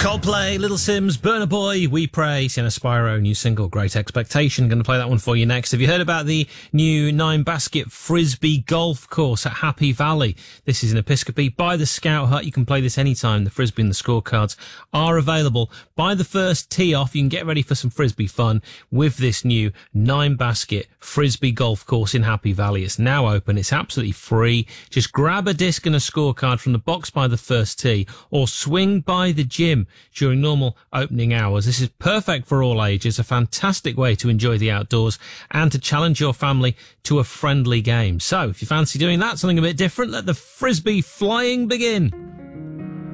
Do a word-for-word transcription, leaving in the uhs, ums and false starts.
Coldplay, Little Sims, Burna Boy, We Pray, Sienna Spyro, new single, Great Expectation. Going to play that one for you next. Have you heard about the new nine-basket Frisbee golf course at Happy Valley? This is in Episcopi. By the Scout Hut, you can play this anytime. The Frisbee and the scorecards are available. By the first tee off, you can get ready for some Frisbee fun with this new nine-basket Frisbee golf course in Happy Valley. It's now open. It's absolutely free. Just grab a disc and a scorecard from the box by the first tee or swing by the gym during normal opening hours. This is perfect for all ages, a fantastic way to enjoy the outdoors and to challenge your family to a friendly game. So if you fancy doing that, something a bit different, let the Frisbee flying begin.